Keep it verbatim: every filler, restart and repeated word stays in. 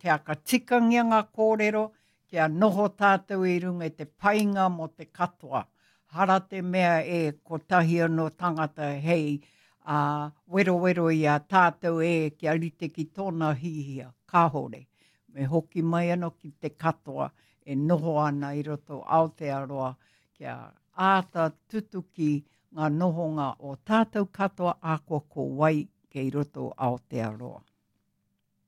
kia ka tikangia ngā kōrero, kia noho tātou i runga te painga mo te katoa. Hara te mea e ko tahi anō tangata hei uh, wero wero i a tātou e kia rite ki tōna hihia, kāhore. Me hoki mai anō ki te katoa e noho ana i roto Aotearoa kia āta tutuki ngā nohonga o tātou katoa a ko ko wai kei roto Aotearoa.